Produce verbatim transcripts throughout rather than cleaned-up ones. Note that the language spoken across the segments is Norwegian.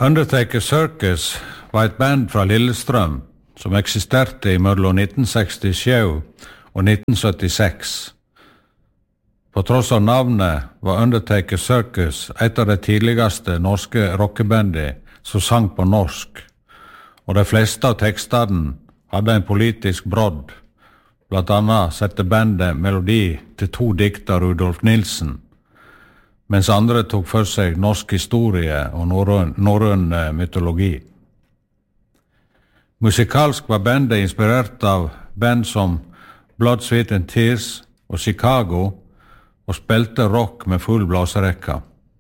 Undertaker Circus var et band fra Lillestrøm som eksisterte i mellom nitten sekstisju og nitten syttiseks. På tross av navnet var Undertaker Circus et av de tidligste norske rockebandene som sang på norsk, og de fleste av tekstene hadde en politisk brodd. Blant annet sette bandet melodi til to dikt av Rudolf Nilsen, mens andre tok for seg norsk historie og norrøn, norrøn mytologi. Musikalsk var bandet inspirert av band som Blood, Sweat and Tears og Chicago, og spilte rock med full blåserekka.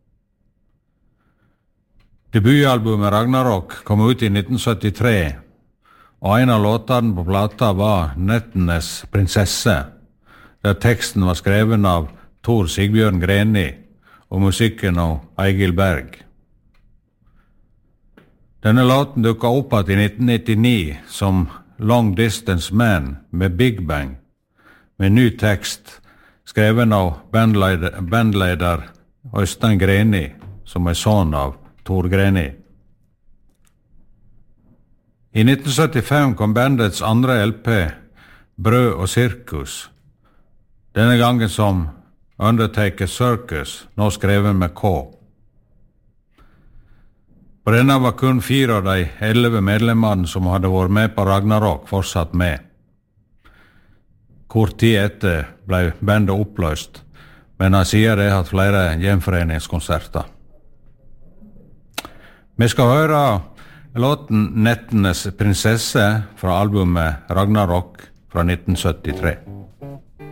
Debutalbumet Ragnarok kom ut i nitten syttitre, og en av låtene på plata var Nettenes prinsesse, der teksten var skreven av Tor Sigbjørn Greni og musikken av Egil Berg. Denne låten dukket opp at i nitten nittini som Long Distance Man med Big Bang, med ny tekst skreven av bandleder, bandleder Øystein Greni, som er sønn av Tor Greni. I nitten syttifem kom bandets andre L P, Brød og Sirkus, denne gangen som Undertaker Circus, nå skrevet med K. På denne var kun fire av de elleve medlemmene som hadde vært med på Ragnarok fortsatt med. Kort tid etter ble bandet oppløst, men har siden det hatt flere gjenforeningskonserter. Vi skal høre låten Nettenes prinsesse fra albumet Ragnarok fra nitten syttitre.